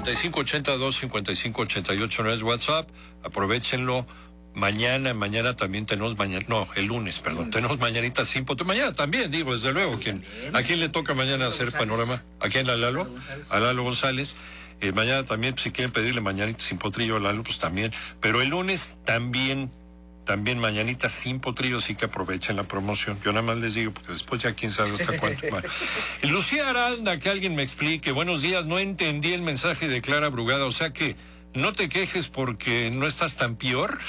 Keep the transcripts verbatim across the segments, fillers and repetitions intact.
cincuenta y cinco ochenta y dos, cincuenta y cinco ochenta y ocho no es WhatsApp, aprovechenlo. Mañana, mañana también tenemos mañana, no, el lunes, perdón, tenemos mañanita sin pot- mañana también, digo, desde luego, ¿quién, ¿a quién le toca mañana Lalo hacer González. Panorama? ¿A quién, a Lalo? A Lalo González. Eh, mañana también, pues, si quieren pedirle mañanita sin potrillo a Lalo, pues también. Pero el lunes también, también mañanita sin potrillo, sí que aprovechen la promoción. Yo nada más les digo, porque después ya quién sabe hasta cuánto. Lucía Aranda, que alguien me explique. Buenos días, no entendí el mensaje de Clara Brugada, o sea que no te quejes porque no estás tan peor.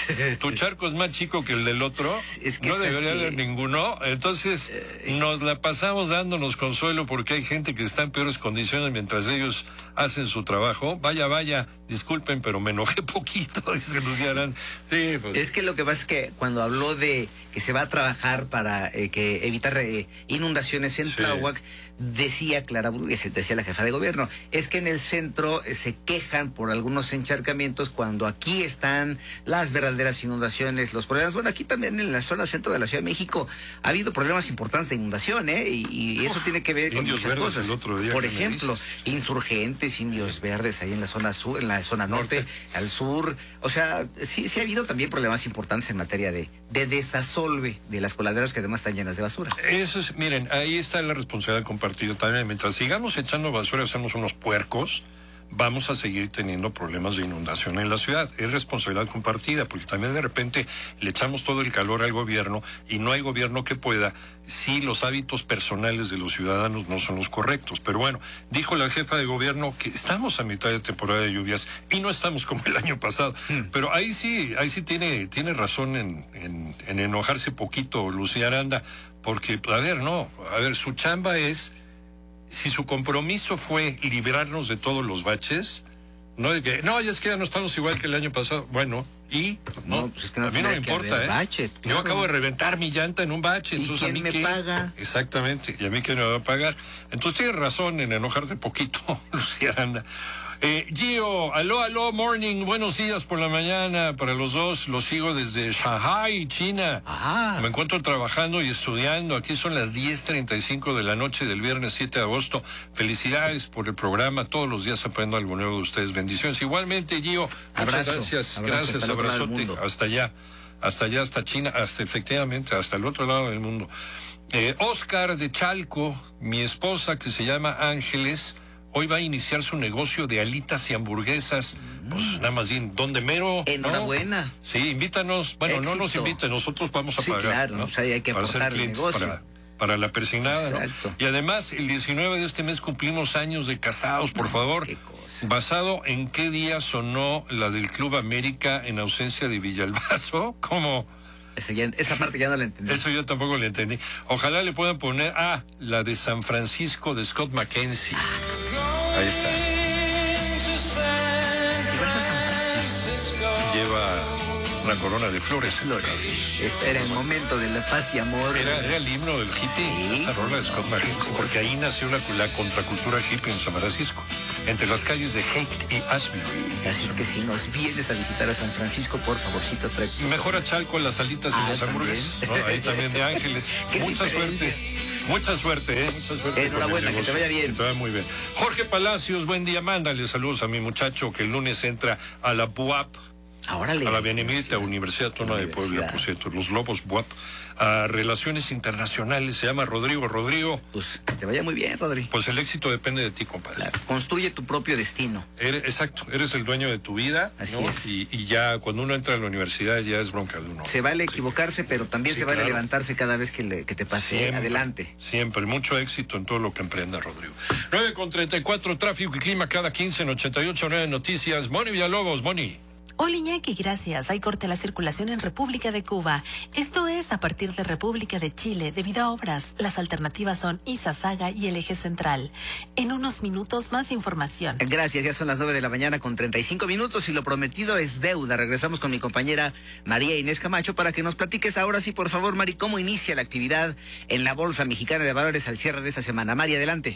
Tu charco es más chico que el del otro. Es que no debería haber que... ninguno. Entonces, eh... nos la pasamos dándonos consuelo porque hay gente que está en peores condiciones mientras ellos hacen su trabajo. Vaya, vaya, disculpen, pero me enojé poquito, dice Lucía Aranda. Sí, pues. Es que lo que pasa es que cuando habló de que se va a trabajar para eh, que evitar eh, inundaciones en sí. Tláhuac, decía Clara Brugada, decía la jefa de gobierno, es que en el centro eh, se quejan por algunos encharcamientos cuando aquí están las verdaderas inundaciones, los problemas. Bueno, aquí también en la zona centro de la Ciudad de México ha habido problemas importantes de inundación, ¿eh? Y, y eso oh, tiene que ver con muchas cosas. El otro día por ejemplo, insurgentes, indios verdes ahí en la zona sur, en la zona norte, norte. al sur. O sea, sí, sí ha habido también problemas importantes en materia de, de desasolve de las coladeras que además están llenas de basura. Eso es, miren, ahí está la responsabilidad compartida también. Mientras sigamos echando basura, hacemos unos puercos, vamos a seguir teniendo problemas de inundación en la ciudad. Es responsabilidad compartida, porque también de repente le echamos todo el calor al gobierno y no hay gobierno que pueda si los hábitos personales de los ciudadanos no son los correctos. Pero bueno, dijo la jefa de gobierno que estamos a mitad de temporada de lluvias y no estamos como el año pasado. Hmm. Pero ahí sí, ahí sí tiene, tiene razón en, en, en enojarse poquito Lucía Aranda, porque, a ver, no, a ver, su chamba es... Si su compromiso fue librarnos de todos los baches, no de que, no, ya es que ya no estamos igual que el año pasado. Bueno, y no, no pues es que no a mí no me importa, ¿eh? Bache, claro. Yo acabo de reventar mi llanta en un bache, entonces ¿y quién a mí me qué paga? Exactamente, y a mí quién me va a pagar. Entonces tienes razón en enojarte poquito, Lucía Aranda. Eh, Gio, aló, aló, morning, buenos días por la mañana para los dos, los sigo desde Shanghai, China. Ah. Me encuentro trabajando y estudiando, aquí son las diez treinta y cinco de la noche del viernes siete de agosto. Felicidades por el programa, todos los días aprendo algo nuevo de ustedes, bendiciones. Igualmente, Gio, muchas gracias, abrazo, gracias, hasta abrazote, hasta allá, hasta allá, hasta China, hasta efectivamente, hasta el otro lado del mundo. Eh, Oscar de Chalco, mi esposa que se llama Ángeles, hoy va a iniciar su negocio de alitas y hamburguesas. Pues nada más bien, ¿dónde mero? Enhorabuena. ¿No? Sí, invítanos. Bueno, Éxito. No nos inviten, nosotros vamos a sí, pagar. Claro, ¿no? O sea, hay que para aportar ser el negocio. Para, para la persignada, ¿no? Y además, el diecinueve de este mes cumplimos años de casados, por favor. Qué cosa. ¿Basado en qué día sonó la del Club América en ausencia de Villalbazo? ¿Cómo? Esa, ya, esa parte ya no la entendí. Eso yo tampoco la entendí. Ojalá le puedan poner, ah, la de San Francisco de Scott McKenzie. Ahí está. Lleva una corona de flores. Flores. Este era el momento de la paz y amor. Era, era el himno del hippie, sí. Esa rola de Scott McKenzie, porque ahí nació la, la contracultura hippie en San Francisco, entre las calles de Haight y Ashbury. Así es que si nos vienes a visitar a San Francisco, por favorcito, trae. Mejor a Chalco, las salitas ah, y las hamburguesas, ¿no? Ahí también de Ángeles. Mucha suerte. Mucha suerte, ¿eh? Mucha suerte. Enhorabuena, que te vaya bien. Que te vaya muy bien. Jorge Palacios, buen día. Mándale saludos a mi muchacho que el lunes entra a la B U A P. Ahora le. A la Benemérita Universidad Autónoma de Puebla, por cierto. Los Lobos B U A P. A Relaciones Internacionales, se llama Rodrigo. Rodrigo. Pues que te vaya muy bien, Rodrigo. Pues el éxito depende de ti, compadre. Claro. Construye tu propio destino. Eres, exacto, eres el dueño de tu vida. Así ¿no? es. Y, y ya cuando uno entra a la universidad ya es bronca de uno. Se vale equivocarse, pero también sí, se vale claro. levantarse cada vez que, le, que te pase. Siempre, adelante. Siempre, mucho éxito en todo lo que emprenda, Rodrigo. nueve con treinta y cuatro, tráfico y clima cada quince en ochenta y ocho nueve Noticias. Moni Villalobos, Moni. Hola Iñaki, gracias. Hay corte a la circulación en República de Cuba. Esto es a partir de República de Chile debido a obras. Las alternativas son Izazaga y el eje central. En unos minutos más información. Gracias, ya son las nueve de la mañana con treinta y cinco minutos y lo prometido es deuda. Regresamos con mi compañera María Inés Camacho para que nos platiques ahora sí, por favor, Mari, cómo inicia la actividad en la Bolsa Mexicana de Valores al cierre de esta semana. Mari, adelante.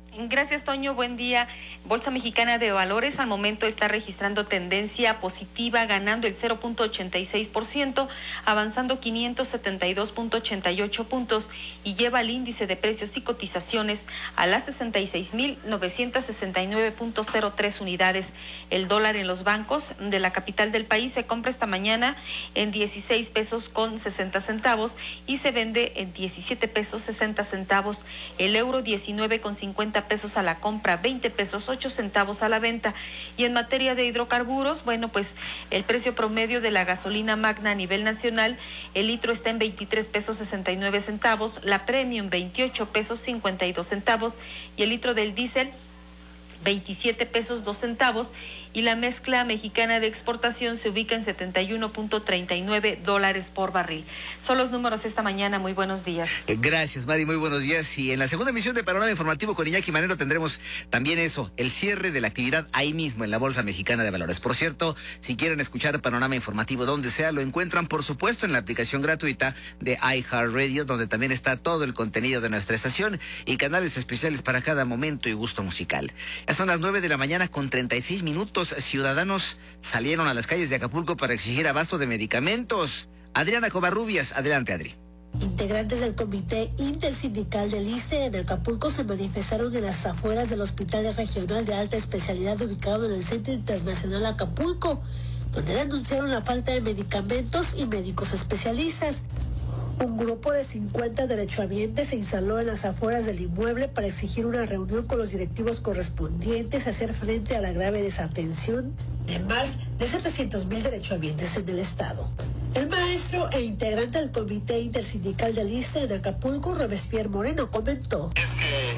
Gracias, Toño. Buen día. Bolsa Mexicana de Valores al momento está registrando tendencia positiva, ganando el cero punto ochenta y seis por ciento, avanzando quinientos setenta y dos punto ochenta y ocho puntos y lleva el índice de precios y cotizaciones a las sesenta y seis mil novecientos sesenta y nueve punto cero tres unidades. El dólar en los bancos de la capital del país se compra esta mañana en dieciséis pesos con sesenta centavos y se vende en diecisiete pesos sesenta centavos. El euro diecinueve con cincuenta pesos a la compra, veinte pesos ocho centavos a la venta. Y en materia de hidrocarburos, bueno, pues el precio promedio de la gasolina magna a nivel nacional, el litro está en veintitrés pesos sesenta y nueve centavos, la premium veintiocho pesos cincuenta y dos centavos y el litro del diésel veintisiete pesos dos centavos y la mezcla mexicana de exportación se ubica en setenta y uno punto treinta y nueve dólares por barril. Son los números esta mañana. Muy buenos días. Gracias, Mari. Muy buenos días. Y en la segunda emisión de Panorama Informativo con Iñaki Manero tendremos también eso, el cierre de la actividad ahí mismo en la Bolsa Mexicana de Valores. Por cierto, si quieren escuchar Panorama Informativo donde sea, lo encuentran, por supuesto, en la aplicación gratuita de iHeartRadio, donde también está todo el contenido de nuestra estación y canales especiales para cada momento y gusto musical. Ya son las nueve de la mañana con treinta y seis minutos. Ciudadanos salieron a las calles de Acapulco para exigir abasto de medicamentos. Adriana Covarrubias, adelante, Adri. Integrantes del Comité Intersindical del I S S S T E en Acapulco se manifestaron en las afueras del Hospital Regional de Alta Especialidad ubicado en el Centro Internacional Acapulco, donde denunciaron la falta de medicamentos y médicos especialistas. Un grupo de cincuenta derechohabientes se instaló en las afueras del inmueble para exigir una reunión con los directivos correspondientes a hacer frente a la grave desatención de más de setecientos mil derechohabientes en el estado. El maestro e integrante del Comité Intersindical del I S S S T E en Acapulco, Robespierre Moreno, comentó: Es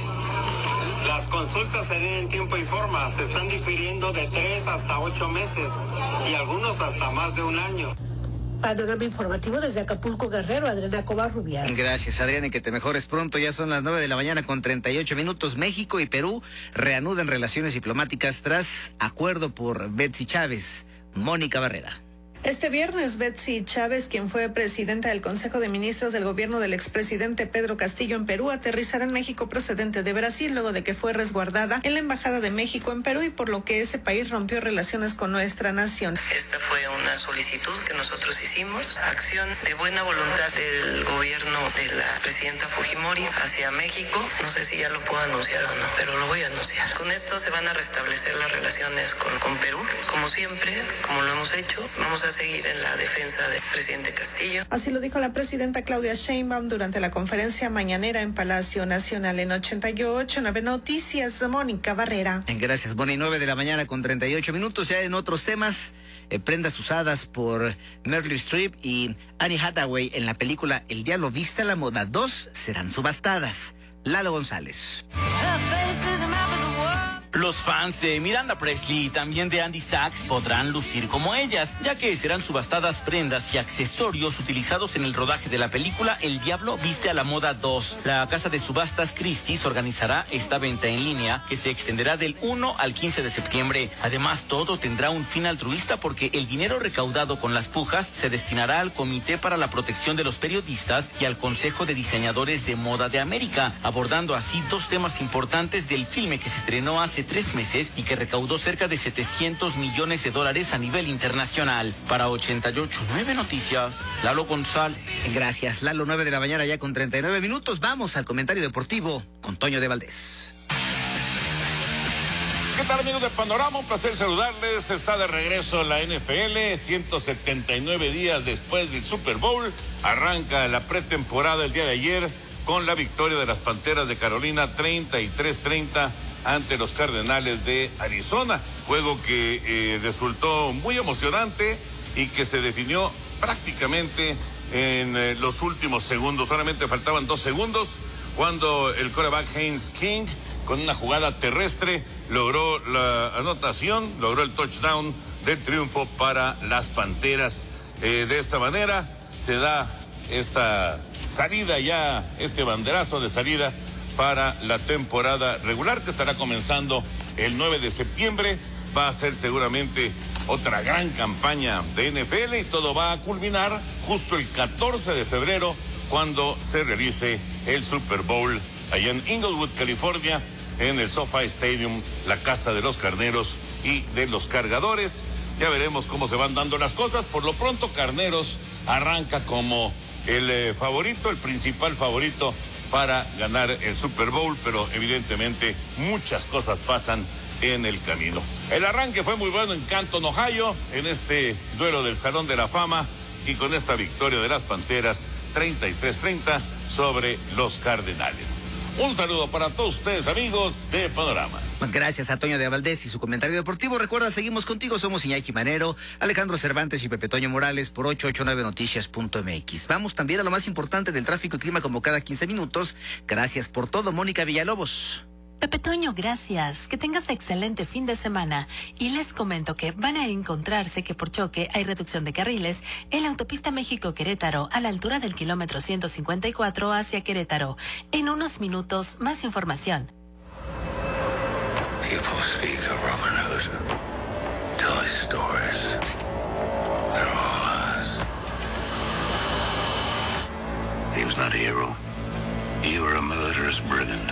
que las consultas se den en tiempo y forma, se están difiriendo de tres hasta ocho meses y algunos hasta más de un año. Panorama Informativo desde Acapulco, Guerrero, Adriana Covarrubias. Gracias, Adriana, y que te mejores pronto. Ya son las nueve de la mañana con treinta y ocho minutos. México y Perú reanudan relaciones diplomáticas tras acuerdo por Betsy Chávez. Mónica Barrera. Este viernes, Betsy Chávez, quien fue presidenta del Consejo de Ministros del gobierno del expresidente Pedro Castillo en Perú, aterrizará en México procedente de Brasil luego de que fue resguardada en la Embajada de México en Perú y por lo que ese país rompió relaciones con nuestra nación. Esta fue una solicitud que nosotros hicimos, acción de buena voluntad del gobierno de la presidenta Fujimori hacia México. No sé si ya lo puedo anunciar o no, pero lo voy a anunciar. Con esto se van a restablecer las relaciones con, con Perú, como siempre, como lo hemos hecho. Vamos a seguir en la defensa del presidente Castillo. Así lo dijo la presidenta Claudia Sheinbaum durante la conferencia mañanera en Palacio Nacional. En ochenta y ocho, nueve Noticias, Mónica Barrera. Gracias, Bonnie. nueve de la mañana con treinta y ocho minutos. Ya en otros temas, eh, prendas usadas por Meryl Streep y Annie Hathaway en la película El Diablo Viste a la Moda dos serán subastadas. Lalo González. Los fans de Miranda Presley y también de Andy Sachs podrán lucir como ellas, ya que serán subastadas prendas y accesorios utilizados en el rodaje de la película El Diablo Viste a la Moda dos. La casa de subastas Christie's organizará esta venta en línea que se extenderá del uno al quince de septiembre. Además, todo tendrá un fin altruista porque el dinero recaudado con las pujas se destinará al Comité para la Protección de los Periodistas y al Consejo de Diseñadores de Moda de América, abordando así dos temas importantes del filme que se estrenó hace tres meses y que recaudó cerca de setecientos millones de dólares a nivel internacional. Para ochenta y ocho punto nueve Noticias, Lalo González. Gracias, Lalo. Nueve de la mañana ya con treinta y nueve minutos. Vamos al comentario deportivo con Toño de Valdés. ¿Qué tal, amigos de Panorama? Un placer saludarles. Está de regreso la N F L, ciento setenta y nueve días después del Super Bowl. Arranca la pretemporada el día de ayer con la victoria de las Panteras de Carolina treinta y tres treinta ante los Cardenales de Arizona. Juego que eh, resultó muy emocionante y que se definió prácticamente en eh, los últimos segundos. Solamente faltaban dos segundos cuando el quarterback Haynes King, con una jugada terrestre, logró la anotación, logró el touchdown del triunfo para las Panteras. Eh, de esta manera se da esta salida ya, este banderazo de salida para la temporada regular que estará comenzando el nueve de septiembre. Va a ser seguramente otra gran campaña de N F L y todo va a culminar justo el catorce de febrero cuando se realice el Super Bowl allá en Inglewood, California, en el SoFi Stadium, la casa de los carneros y de los cargadores. Ya veremos cómo se van dando las cosas. Por lo pronto, Carneros arranca como el eh, favorito, el principal favorito para ganar el Super Bowl, pero evidentemente muchas cosas pasan en el camino. El arranque fue muy bueno en Canton, Ohio, en este duelo del Salón de la Fama, y con esta victoria de las Panteras, treinta y tres treinta sobre los Cardenales. Un saludo para todos ustedes, amigos de Panorama. Gracias a Toño de Valdés y su comentario deportivo. Recuerda, seguimos contigo, somos Iñaki Manero, Alejandro Cervantes y Pepe Toño Morales por ocho ocho nueve noticias punto m x. Vamos también a lo más importante del tráfico y clima como cada quince minutos. Gracias por todo, Mónica Villalobos. Pepe Toño, gracias. Que tengas excelente fin de semana. Y les comento que van a encontrarse que por choque hay reducción de carriles en la autopista México-Querétaro a la altura del kilómetro ciento cincuenta y cuatro hacia Querétaro. En unos minutos, más información. People speak of Robin Hood, tell stories. They're all lies. He was not a hero. You were a murderous brigand.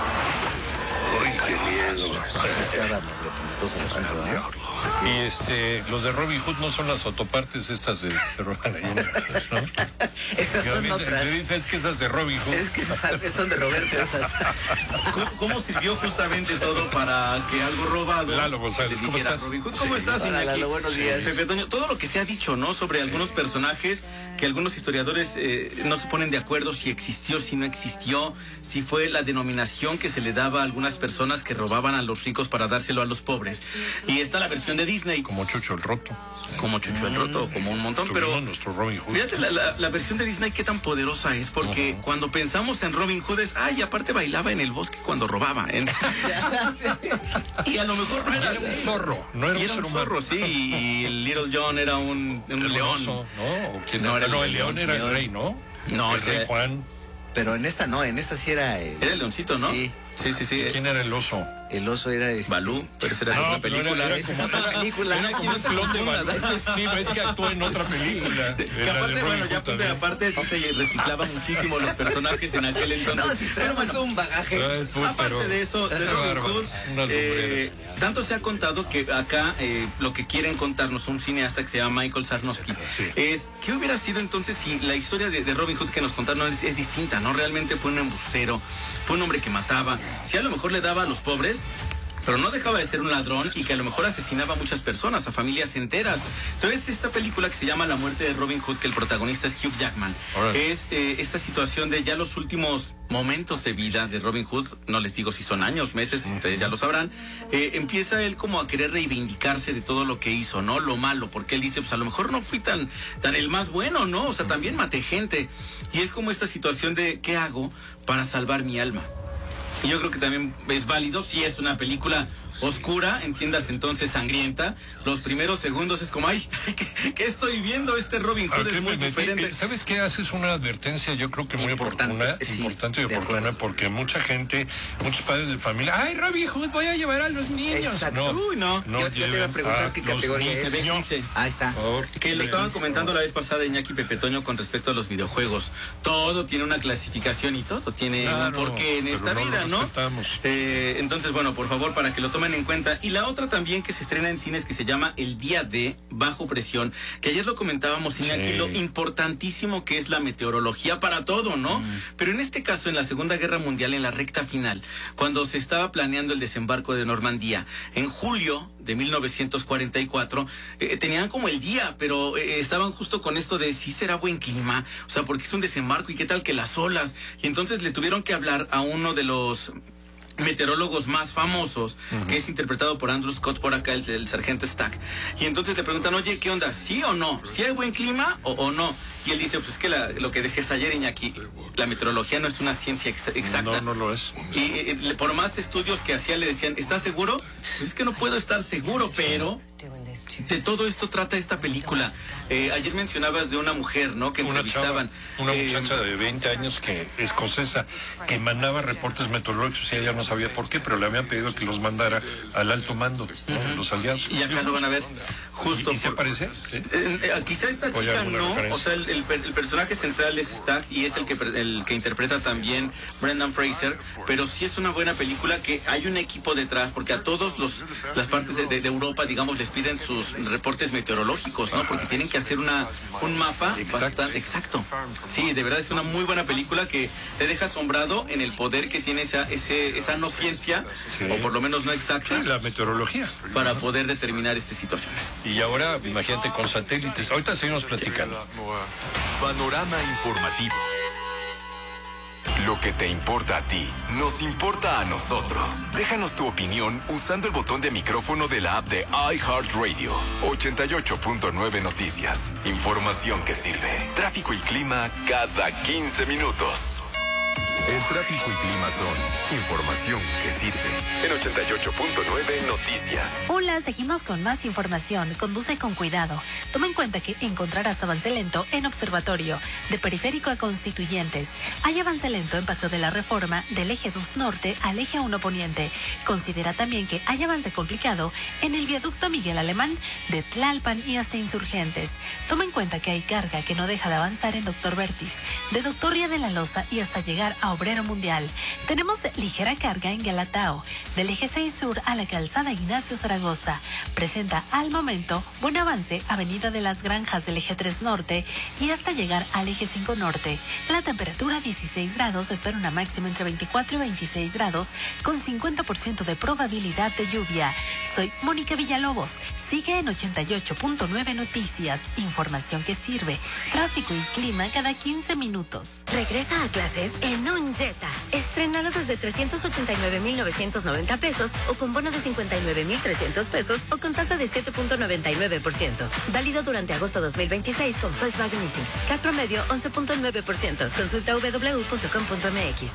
Y este, los de Robin Hood no son las autopartes estas de, de Robin Hood, ¿no? Esas son me, otras. Me dice, es que esas de Robin Hood. Es que esas son de Roberto, esas. ¿Cómo, ¿Cómo sirvió justamente todo para que algo robado Lalo González, se ¿cómo dijera estás? Robin Hood? ¿Cómo Sí. estás, Hola, Iñaki? Lalo, buenos días. Pepe Toño, todo lo que se ha dicho, ¿no? Sobre algunos personajes que algunos historiadores eh, no se ponen de acuerdo si existió, si no existió, si fue la denominación que se le daba a algunas personas que robaban a los ricos para dárselo a los pobres. Y está la versión de Disney. Como Chucho el Roto. Como Chucho el Roto, como un montón, Tuvimos pero nuestro Robin Hood. fíjate la, la, la versión de Disney qué tan poderosa es, porque uh-huh. cuando pensamos en Robin Hood es, ay, aparte bailaba en el bosque cuando robaba. ¿eh? Y a lo mejor no era, era un zorro, no era y un, era un ser zorro, humano. sí, y el Little John era un, un el león. Oso, ¿no? ¿O quién no, era? era no, el el león, león era león. el rey, ¿no? No, el rey ese, Juan. Pero en esta no, en esta sí era... El... Era el leoncito, ¿no? Sí. Sí, sí, sí. ¿Quién era el oso? El oso era este... Balú, pero esa era No, otra pero película. era- era como otra película. Era Como un clon de Balú. Sí, ves que actuó en otra película. Que En la de aparte, Robin bueno, Hood ya también. aparte Disney reciclaba muchísimo los personajes en aquel entonces. No, si traemos un bagaje. Ay, pues, Aparte pero- de eso, de Qué Robin bárbaro, Hood, unas eh, lumbreras. tanto se ha contado que acá eh, lo que quieren contarnos un cineasta que se llama Michael Sarnowski Sí. es qué hubiera sido entonces si la historia de, de Robin Hood que nos contaron es, es distinta, ¿no? Realmente fue un embustero, fue un hombre que mataba, si a lo mejor le daba a los pobres, pero no dejaba de ser un ladrón y que a lo mejor asesinaba a muchas personas, a familias enteras. Entonces, esta película que se llama La muerte de Robin Hood, que el protagonista es Hugh Jackman, Órale. es eh, esta situación de ya los últimos momentos de vida de Robin Hood, no les digo si son años, meses, ustedes ya lo sabrán, eh, empieza él como a querer reivindicarse de todo lo que hizo, ¿no? Lo malo, porque él dice, pues a lo mejor no fui tan, tan el más bueno, ¿no? O sea, también maté gente. Y es como esta situación de, ¿qué hago para salvar mi alma? Y yo creo que también es válido, si es una película oscura, entiendas entonces sangrienta, los primeros segundos es como, ay, ¿qué, qué estoy viendo? Este Robin Hood ¿A qué es muy me metí? diferente. ¿Sabes qué? Haces una advertencia, yo creo que muy Importante, oportuna, sí, importante y de oportuna, acuerdo. porque mucha gente, muchos padres de familia, ay, Robin Hood, voy a llevar a los niños. Exacto. Uy, no. no Yo- yo te iba a lleven preguntar qué los categoría es. niños. Ahí está. Por favor. Que lo estaban comentando la vez pasada Iñaki Pepe Toño con respecto a los videojuegos. Todo tiene una clasificación y todo tiene Claro, un porqué en pero esta no lo vida, ¿no? respetamos. Eh, entonces, bueno, por favor, para que lo tomen en cuenta. Y la otra también que se estrena en cines que se llama El Día de Bajo Presión, que ayer lo comentábamos, Iñaki, Sí. lo importantísimo que es la meteorología para todo, ¿no? Mm. Pero en este caso, en la Segunda Guerra Mundial, en la recta final, cuando se estaba planeando el desembarco de Normandía, en julio de mil novecientos cuarenta y cuatro, eh, tenían como el día, pero eh, estaban justo con esto de si será buen clima, o sea, porque es un desembarco y qué tal que las olas, y entonces le tuvieron que hablar a uno de los meteorólogos más famosos, uh-huh. que es interpretado por Andrew Scott, por acá, el, el sargento Stack. Y entonces le preguntan, oye, ¿qué onda? ¿Sí o no? ¿Sí hay buen clima o, o no? Y él dice, pues es que la, lo que decías ayer, Iñaki, la meteorología no es una ciencia ex exacta. No, no lo es. Y eh, por más estudios que hacía, le decían, ¿estás seguro? Pues es que no puedo estar seguro, pero De todo esto trata esta película. Eh, ayer mencionabas de una mujer, ¿no? Que una entrevistaban. Chava, una eh, muchacha de veinte años que escocesa, que mandaba reportes meteorológicos y ella no sabía por qué, pero le habían pedido que los mandara al alto mando, ¿no? Uh-huh. Los aliados. Y acá lo van a ver. Justo. ¿Y, y se parece? ¿Sí? Eh, eh, quizá esta o chica no. Referencia. O sea, el, el, el personaje central es Stagg y es el que, el que interpreta también Brendan Fraser, pero sí es una buena película que hay un equipo detrás, porque a todos los las partes de, de, de Europa, digamos, les piden sus reportes meteorológicos, ¿no? Porque tienen que hacer una un mapa exacto. bastante exacto. Sí, de verdad es una muy buena película que te deja asombrado en el poder que tiene esa ese esa no ciencia, sí. o por lo menos no exacta, sí, la meteorología, para poder determinar estas situaciones. Y ahora, imagínate, con satélites. Ahorita seguimos platicando. Panorama informativo. Lo que te importa a ti, nos importa a nosotros. Déjanos tu opinión usando el botón de micrófono de la app de iHeartRadio. ochenta y ocho punto nueve Noticias. Información que sirve. Tráfico y clima cada quince minutos. El tráfico y clima son información que sirve. En ochenta y ocho punto nueve Noticias. Hola, seguimos con más información. Conduce con cuidado. Toma en cuenta que encontrarás avance lento en Observatorio, de Periférico a Constituyentes. Hay avance lento en Paseo de la Reforma, del eje dos norte al eje uno poniente. Considera también que hay avance complicado en el viaducto Miguel Alemán, de Tlalpan y hasta Insurgentes. Toma en cuenta que hay carga que no deja de avanzar en Doctor Vertis, de Doctor Ría de la Loza y hasta llegar a Obrero Mundial. Tenemos ligera carga en Galatao, del eje seis sur a la calzada Ignacio Zaragoza. Presenta al momento buen avance Avenida de las Granjas del eje tres norte y hasta llegar al eje cinco norte. La temperatura dieciséis grados, espera una máxima entre veinticuatro y veintiséis grados con cincuenta por ciento de probabilidad de lluvia. Soy Mónica Villalobos. Sigue en ochenta y ocho punto nueve Noticias. Información que sirve. Tráfico y clima cada quince minutos. Regresa a clases en un Jetta. Estrenalo desde trescientos ochenta y nueve mil novecientos noventa pesos o con bono de cincuenta y nueve mil trescientos pesos o con tasa de siete punto noventa y nueve por ciento. Válido durante agosto dos mil veintiséis con Volkswagen Leasing. C A T promedio once punto nueve por ciento. Consulta w w w punto com punto m x.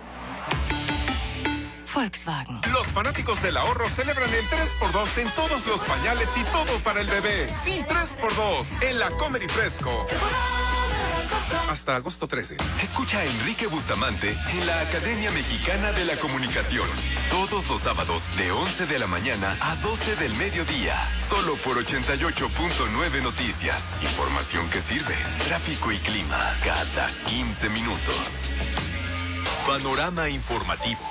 Volkswagen. Los fanáticos del ahorro celebran el tres por dos en todos los pañales y todo para el bebé. Sí, tres por dos en la Comer y Fresco. Hasta agosto trece. Escucha a Enrique Bustamante en la Academia Mexicana de la Comunicación. Todos los sábados de once de la mañana a doce del mediodía. Solo por ochenta y ocho punto nueve Noticias. Información que sirve. Tráfico y clima cada quince minutos. Panorama informativo.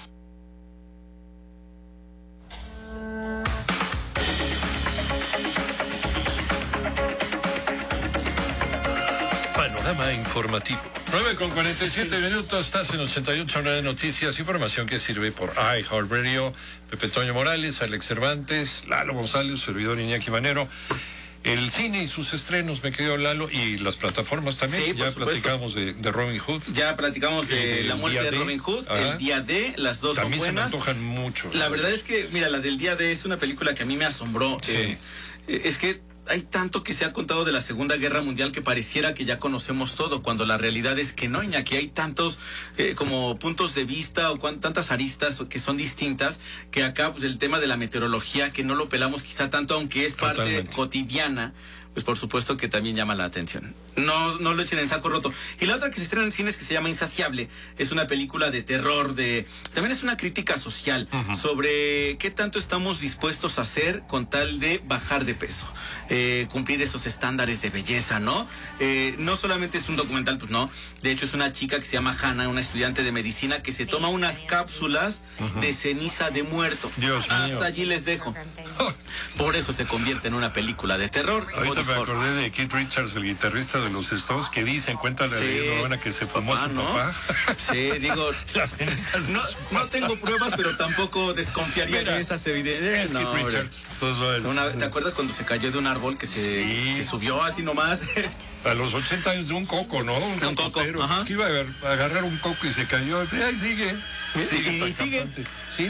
Panorama informativo. nueve con cuarenta y siete minutos, estás en ochenta y ocho punto nueve Noticias, información que sirve por iHeartRadio. Pepe Toño Morales, Alex Cervantes, Lalo González, servidor Iñaki Manero. El cine y sus estrenos, me quedó Lalo, y las plataformas también. Sí, ya supuesto. platicamos de, de Robin Hood. Ya platicamos de el La muerte de día Robin Hood, Ajá. El día D, las dos También son buenas. se me antojan mucho. La verdad es que, mira, la del día D es una película que a mí me asombró. Sí. Eh, es que hay tanto que se ha contado de la Segunda Guerra Mundial que pareciera que ya conocemos todo, cuando la realidad es que no, Iñaki, hay tantos eh, como puntos de vista o cuan, tantas aristas que son distintas, que acá pues, el tema de la meteorología, que no lo pelamos quizá tanto, aunque es parte Totalmente. cotidiana, pues por supuesto que también llama la atención. No, no lo echen en saco roto. Y la otra que se estrena en cines que se llama Insaciable, es una película de terror, de también es una crítica social uh-huh. sobre qué tanto estamos dispuestos a hacer con tal de bajar de peso, eh, cumplir esos estándares de belleza, ¿no? Eh, no solamente es un documental, pues no. De hecho es una chica que se llama Hannah, una estudiante de medicina que se toma unas cápsulas uh-huh. de ceniza de muerto. Dios Hasta mío. allí les dejo. Por eso se convierte en una película de terror. Ahorita me acordé de Keith Richards, el guitarrista de los Stones, que dicen, cuenta la sí. leyenda urbana que se fumó papá, a su ¿no? papá. Sí, digo, las cenizas no, no tengo pruebas, pero tampoco desconfiaría Mira, de esas evidencias. Es No, Keith Richards. Pues, bueno. Una, ¿te acuerdas cuando se cayó de un árbol que se, sí. se subió así nomás? A los ochenta años de un coco, ¿no? Un, un coco, que iba a agarrar un coco y se cayó. Y ahí sigue. sigue y sigue. Sí.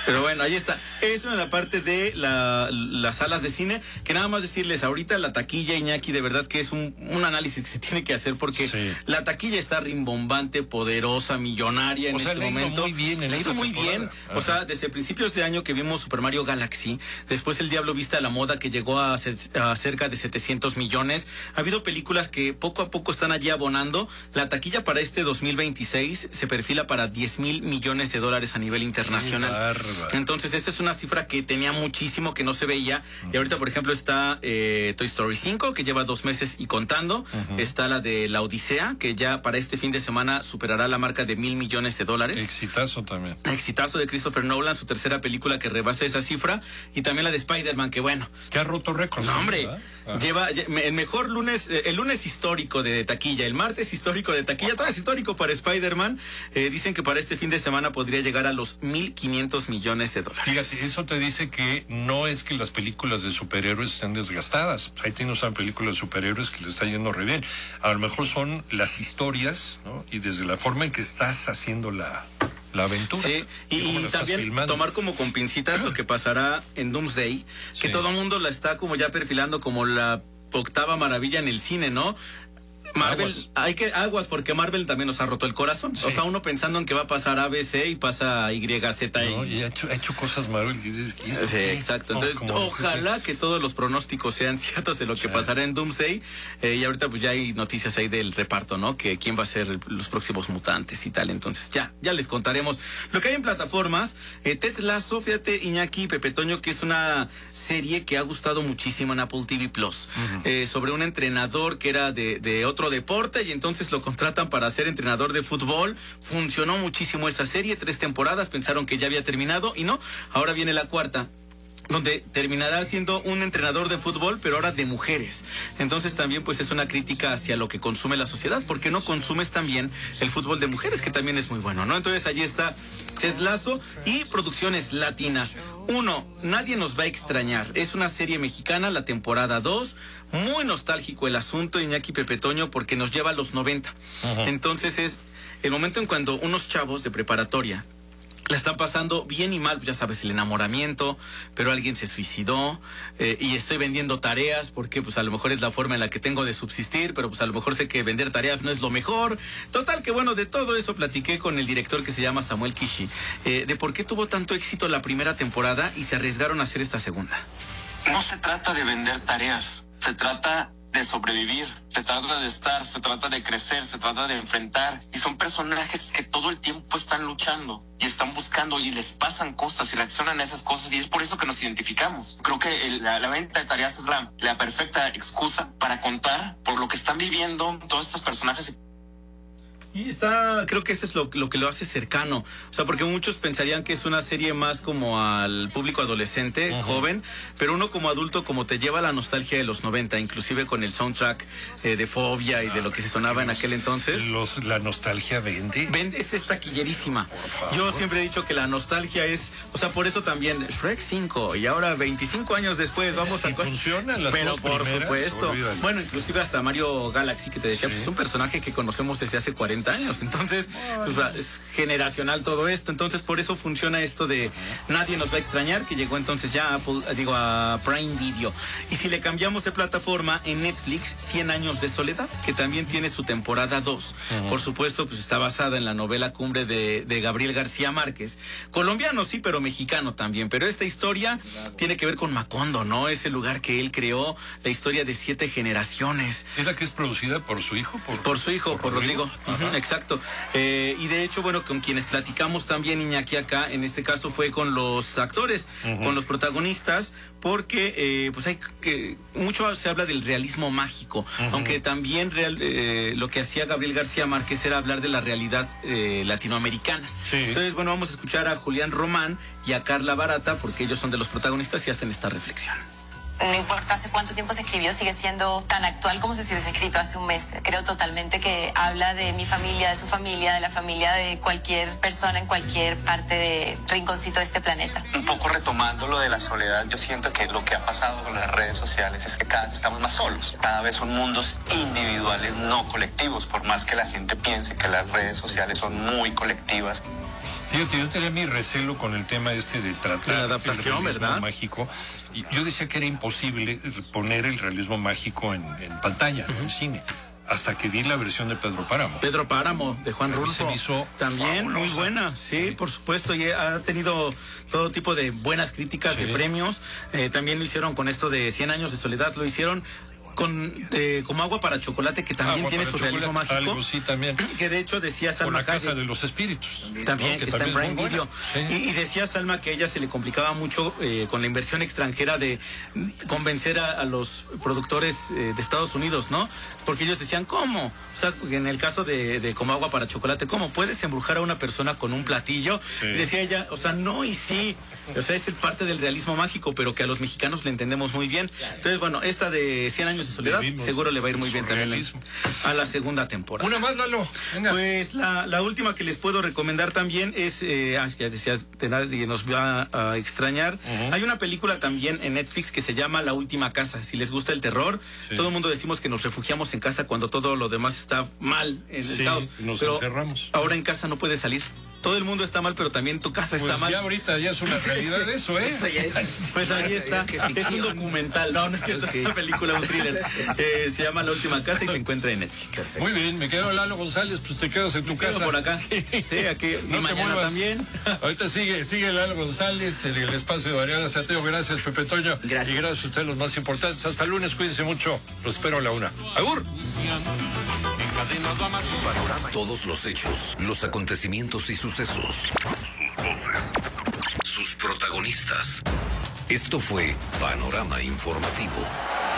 Pero bueno, ahí está. Eso en la parte de la, las salas de cine, que nada más decirles, ahorita la taquilla, Iñaki, de verdad que es un, un análisis que se tiene que hacer porque sí. La taquilla está rimbombante, poderosa, millonaria en o sea, este le momento. Muy bien, le ha ido muy temporada. bien. Ajá. O sea, desde principios de año que vimos Super Mario Galaxy, después El Diablo Viste a la Moda, que llegó a, a cerca de setecientos millones. Ha habido películas que poco a poco están allí abonando. La taquilla para este dos mil veintiséis se perfila para diez mil millones de dólares a nivel internacional. Entonces, esta es una cifra que tenía muchísimo que no se veía. Uh-huh. Y ahorita, por ejemplo, está eh, Toy Story cinco, que lleva dos meses y contando. Uh-huh. Está la de La Odisea, que ya para este fin de semana superará la marca de mil millones de dólares. Exitazo también. Exitazo de Christopher Nolan, su tercera película que rebasa esa cifra. Y también la de Spider-Man, que bueno. Que ha roto récords. No, hombre. Lleva el mejor lunes, el lunes histórico de taquilla, el martes histórico de taquilla, todo es histórico para Spider-Man. Eh, dicen que para este fin de semana podría llegar a los mil quinientos millones de dólares. Fíjate, eso te dice que no es que las películas de superhéroes estén desgastadas. Ahí tienes una película de superhéroes que le está yendo re bien. A lo mejor son las historias, ¿no? Y desde la forma en que estás haciendo la... la aventura. Sí, y, y también tomar como con pincitas lo que pasará en Doomsday, que sí. Todo el mundo la está como ya perfilando como la octava maravilla en el cine, ¿no? Marvel, aguas. hay que aguas porque Marvel también nos ha roto el corazón. Sí. O sea, uno pensando en que va a pasar A B C y pasa Y Z. No, y ha hecho, ha hecho cosas Marvel y dices, ¿qué es sí, exacto. Entonces, oh, ojalá que todos los pronósticos sean ciertos de lo que sí. pasará en Doomsday. Eh, y ahorita pues ya hay noticias ahí del reparto, ¿no? Que quién va a ser el, los próximos mutantes y tal. Entonces ya, ya les contaremos lo que hay en plataformas. Eh, Ted Lasso, fíjate, Iñaki y Pepe Toño, que es una serie que ha gustado muchísimo en Apple T V Plus. Uh-huh. eh, sobre un entrenador que era de, de otro deporte y entonces lo contratan para ser entrenador de fútbol. Funcionó muchísimo esa serie, tres temporadas, pensaron que ya había terminado y no, ahora viene la cuarta, donde terminará siendo un entrenador de fútbol, pero ahora de mujeres. Entonces también pues es una crítica hacia lo que consume la sociedad, porque no consumes también el fútbol de mujeres, que también es muy bueno, ¿no? Entonces allí está Ted Lasso y producciones latinas. Uno, Nadie nos va a extrañar. Es una serie mexicana, la temporada dos. Muy nostálgico el asunto, Iñaki Pepe Toño, porque nos lleva a los noventa. Uh-huh. Entonces es el momento en cuando unos chavos de preparatoria la están pasando bien y mal, ya sabes, el enamoramiento, pero alguien se suicidó eh, y estoy vendiendo tareas porque pues a lo mejor es la forma en la que tengo de subsistir, pero pues a lo mejor sé que vender tareas no es lo mejor. Total que bueno, de todo eso platiqué con el director que se llama Samuel Kishi, eh, de por qué tuvo tanto éxito la primera temporada y se arriesgaron a hacer esta segunda. No se trata de vender tareas, se trata de sobrevivir, se trata de estar, se trata de crecer, se trata de enfrentar, y son personajes que todo el tiempo están luchando y están buscando y les pasan cosas y reaccionan a esas cosas, y es por eso que nos identificamos. Creo que el, la, la venta de tareas es la, la perfecta excusa para contar por lo que están viviendo todos estos personajes. Y está, creo que eso es lo, lo que lo hace cercano. O sea, porque muchos pensarían que es una serie más como al público adolescente, uh-huh. joven, pero uno como adulto como te lleva la nostalgia de los noventa, inclusive con el soundtrack eh, de Fobia y ah, de lo que se sonaba en aquel entonces. Los, la nostalgia vende. Vende, es taquillerísima. Yo siempre he dicho que la nostalgia es, o sea, por eso también Shrek cinco y ahora veinticinco años después vamos sí, a... funcionan las Pero dos por primeras, supuesto. olvídalo. Bueno, inclusive hasta Mario Galaxy, que te decía, sí. pues es un personaje que conocemos desde hace cuarenta años, entonces pues, es generacional todo esto, entonces por eso funciona esto de Nadie nos va a extrañar, que llegó entonces ya a Apple, digo a Prime Video. Y si le cambiamos de plataforma, en Netflix, cien años de soledad, que también tiene su temporada dos. Uh-huh. Por supuesto, pues está basada en la novela Cumbre de, de Gabriel García Márquez. Colombiano sí, pero mexicano también. Pero esta historia tiene que ver con Macondo, ¿no? Ese lugar que él creó, la historia de siete generaciones. ¿Es la que es producida por su hijo? Por, por su hijo, por, por Rodrigo. Rodrigo. Uh-huh, exacto. Eh, y de hecho, bueno, con quienes platicamos también, Iñaki, acá, en este caso fue con los actores, uh-huh. con los protagonistas, porque eh, pues hay que mucho se habla del realismo mágico, uh-huh. aunque también real, eh, lo que hacía Gabriel García Márquez era hablar de la realidad eh, latinoamericana. Sí. Entonces, bueno, vamos a escuchar a Julián Román y a Carla Barata, porque ellos son de los protagonistas y hacen esta reflexión. No importa hace cuánto tiempo se escribió, sigue siendo tan actual como si se hubiese escrito hace un mes. Creo totalmente que habla de mi familia, de su familia, de la familia de cualquier persona en cualquier parte de rinconcito de este planeta. Un poco retomando lo de la soledad, yo siento que lo que ha pasado con las redes sociales es que cada vez estamos más solos. Cada vez son mundos individuales, no colectivos, por más que la gente piense que las redes sociales son muy colectivas. Fíjate, yo tenía mi recelo con el tema este de tratar la adaptación, el realismo ¿verdad? mágico. Y yo decía que era imposible poner el realismo mágico en, en pantalla, uh-huh. en cine. Hasta que vi la versión de Pedro Páramo. Pedro Páramo, de Juan Rulfo. Se me hizo también fabulosa. Muy buena, sí, sí, por supuesto. Y ha tenido todo tipo de buenas críticas, sí. de premios. Eh, también lo hicieron con esto de cien años de soledad. Lo hicieron con eh, como Agua para Chocolate, que también Agua tiene su realismo mágico. Algo, sí, también. Que de hecho decía Salma Hayek. La Casa de los Espíritus. También, ¿no? que, que está también en Prime Video. Sí. Y, y decía Salma que a ella se le complicaba mucho eh, con la inversión extranjera de convencer a, a los productores eh, de Estados Unidos, ¿no? Porque ellos decían, ¿cómo? O sea, en el caso de, de Como Agua para Chocolate, ¿cómo puedes embrujar a una persona con un platillo? Sí. Y decía ella, o sea, no y sí. O sea, es el parte del realismo mágico, pero que a los mexicanos le entendemos muy bien. Entonces, bueno, esta de cien años de soledad, Vivimos seguro le va a ir muy bien también a la segunda temporada. Una más, Lalo. Venga. Pues la, la última que les puedo recomendar también es, eh, ah, ya decías, de nadie nos va a, a extrañar. Uh-huh. Hay una película también en Netflix que se llama La Última Casa. Si les gusta el terror, sí. todo el mundo decimos que nos refugiamos en casa cuando todo lo demás está mal, en el sí, caos. Nos pero encerramos. Ahora en casa no puedes salir. Todo el mundo está mal, pero también tu casa pues está mal. Ya ahorita ya es una realidad de eso, ¿eh? Pues ahí está. Es un documental, no, no es cierto, okay. Es una película, un thriller. Eh, se llama La Última Casa y se encuentra en Netflix. Perfecto. Muy bien, me quedo Lalo González, pues te quedas en tu me casa. Quedo por acá. Sí, aquí. No y mañana también. Ahorita sigue, sigue Lalo González en el espacio de Mariana Sateo. Gracias, Pepe Toño. Gracias. Y gracias a ustedes, los más importantes. Hasta el lunes, cuídense mucho. Los espero a la una. ¡Agur! Todos los hechos, los acontecimientos y sucesos. Sus voces. Sus protagonistas. Esto fue Panorama Informativo.